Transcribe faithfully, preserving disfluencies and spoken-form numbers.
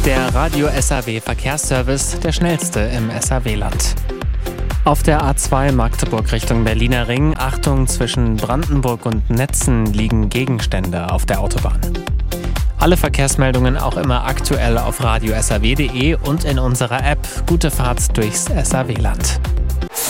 Der Radio S A W Verkehrsservice, der schnellste im S A W-Land. Auf der A zwei Magdeburg Richtung Berliner Ring, Achtung, zwischen Brandenburg und Netzen liegen Gegenstände auf der Autobahn. Alle Verkehrsmeldungen auch immer aktuell auf radio s a w punkt d e und in unserer App. Gute Fahrt durchs S A W-Land.